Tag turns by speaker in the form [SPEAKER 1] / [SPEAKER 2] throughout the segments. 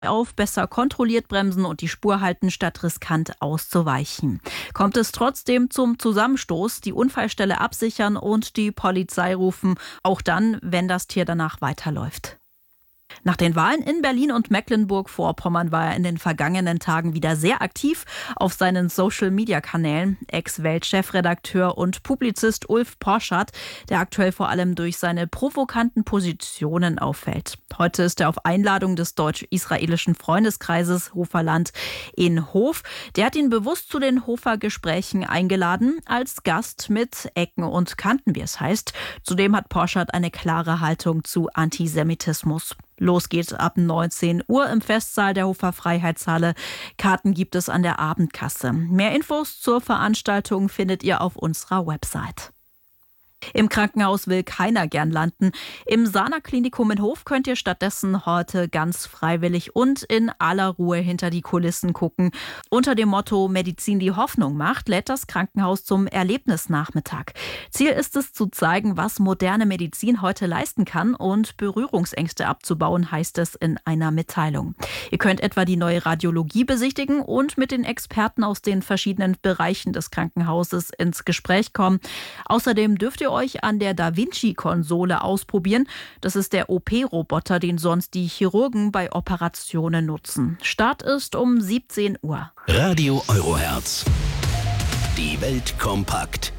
[SPEAKER 1] auf besser kontrolliert bremsen und die Spur halten, statt riskant auszuweichen. Kommt es trotzdem zum Zusammenstoß, die Unfallstelle absichern und die Polizei rufen, auch dann, wenn das Tier danach weiterläuft. Nach den Wahlen in Berlin und Mecklenburg-Vorpommern war er in den vergangenen Tagen wieder sehr aktiv auf seinen Social-Media-Kanälen. Ex-Welt-Chefredakteur und Publizist Ulf Porschat, der aktuell vor allem durch seine provokanten Positionen auffällt. Heute ist er auf Einladung des deutsch-israelischen Freundeskreises Hoferland in Hof. Der hat ihn bewusst zu den Hofer Gesprächen eingeladen, als Gast mit Ecken und Kanten, wie es heißt. Zudem hat Porschat eine klare Haltung zu Antisemitismus. Los geht's ab 19 Uhr im Festsaal der Hofer Freiheitshalle. Karten gibt es an der Abendkasse. Mehr Infos zur Veranstaltung findet ihr auf unserer Website. Im Krankenhaus will keiner gern landen. Im Sana-Klinikum in Hof könnt ihr stattdessen heute ganz freiwillig und in aller Ruhe hinter die Kulissen gucken. Unter dem Motto Medizin, die Hoffnung macht, lädt das Krankenhaus zum Erlebnisnachmittag. Ziel ist es, zu zeigen, was moderne Medizin heute leisten kann und Berührungsängste abzubauen, heißt es in einer Mitteilung. Ihr könnt etwa die neue Radiologie besichtigen und mit den Experten aus den verschiedenen Bereichen des Krankenhauses ins Gespräch kommen. Außerdem dürft ihr euch an der Da Vinci-Konsole ausprobieren. Das ist der OP-Roboter, den sonst die Chirurgen bei Operationen nutzen. Start ist um 17 Uhr.
[SPEAKER 2] Radio Eurohertz. Die Welt kompakt.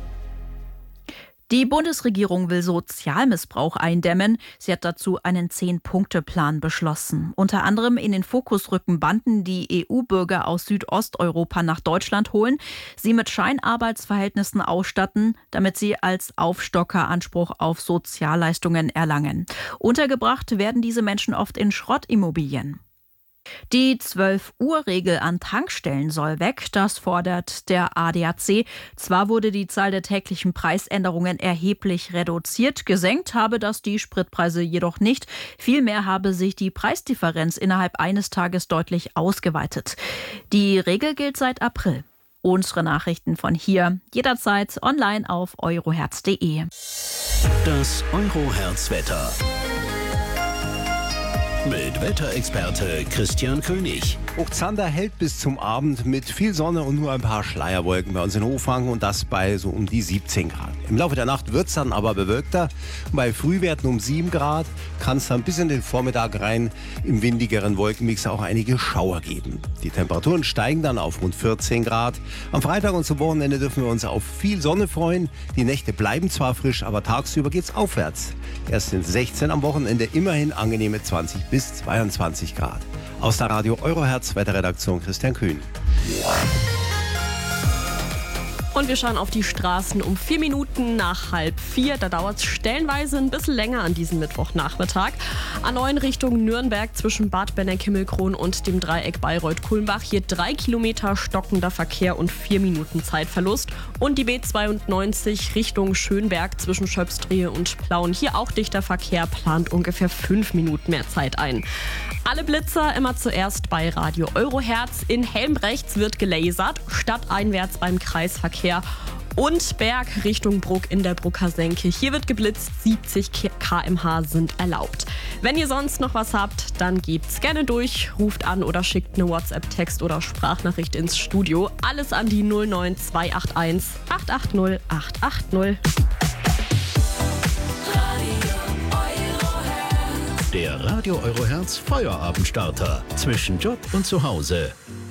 [SPEAKER 1] Die Bundesregierung will Sozialmissbrauch eindämmen. Sie hat dazu einen 10-Punkte-Plan beschlossen. Unter anderem in den Fokus rücken Banden, die EU-Bürger aus Südosteuropa nach Deutschland holen, sie mit Scheinarbeitsverhältnissen ausstatten, damit sie als Aufstocker Anspruch auf Sozialleistungen erlangen. Untergebracht werden diese Menschen oft in Schrottimmobilien. Die 12-Uhr-Regel an Tankstellen soll weg, das fordert der ADAC. Zwar wurde die Zahl der täglichen Preisänderungen erheblich reduziert, gesenkt habe das die Spritpreise jedoch nicht. Vielmehr habe sich die Preisdifferenz innerhalb eines Tages deutlich ausgeweitet. Die Regel gilt seit April. Unsere Nachrichten von hier jederzeit online auf eurohertz.de.
[SPEAKER 2] Das Eurohertz-Wetter. Mit Wetterexperte Christian König.
[SPEAKER 3] Hochzander hält bis zum Abend mit viel Sonne und nur ein paar Schleierwolken bei uns in Hofranken und das bei so um die 17 Grad. Im Laufe der Nacht wird es dann aber bewölkter. Bei Frühwerten um 7 Grad kann es dann bis in den Vormittag rein im windigeren Wolkenmix auch einige Schauer geben. Die Temperaturen steigen dann auf rund 14 Grad. Am Freitag und zum Wochenende dürfen wir uns auf viel Sonne freuen. Die Nächte bleiben zwar frisch, aber tagsüber geht es aufwärts. Erst sind 16 am Wochenende, immerhin angenehme 20 bis 22 Grad. Aus der Radio Eurohertz Wetterredaktion Christian Kühn.
[SPEAKER 4] Und wir schauen auf die Straßen um 4 Minuten nach 3:30. Da dauert es stellenweise ein bisschen länger an diesem Mittwochnachmittag. A9 Richtung Nürnberg zwischen Bad Benneck-Himmelkron und dem Dreieck Bayreuth-Kulmbach. Hier 3 Kilometer stockender Verkehr und 4 Minuten Zeitverlust. Und die B92 Richtung Schönberg zwischen Schöpfstrehe und Plauen. Hier auch dichter Verkehr, plant ungefähr 5 Minuten mehr Zeit ein. Alle Blitzer immer zuerst bei Radio Eurohertz. In Helmbrechts wird gelasert, stadteinwärts beim Kreisverkehr. Und Berg Richtung Bruck in der Brucker Senke. Hier wird geblitzt, 70 km/h sind erlaubt. Wenn ihr sonst noch was habt, dann gebt's gerne durch, ruft an oder schickt eine WhatsApp-Text oder Sprachnachricht ins Studio. Alles an die 09281 880 880.
[SPEAKER 2] Der Radio Eurohertz Feuerabendstarter zwischen Job und Zuhause.